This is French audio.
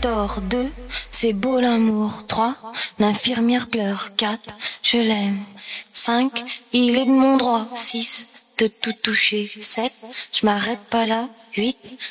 tort. 2, c'est beau l'amour. 3, l'infirmière pleure. 4, je l'aime. 5, il est de mon droit. 6, de tout toucher. 7, je m'arrête pas là. 8,